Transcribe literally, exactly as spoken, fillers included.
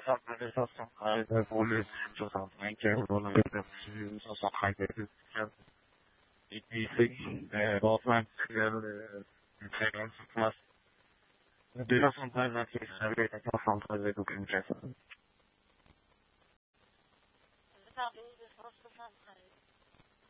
sometimes I've always just on thinking when I get them shoes or something like that. It's easy, and all times together and take on some plus. Do that sometimes I think everything sometimes they do can check. Without losing most of the time.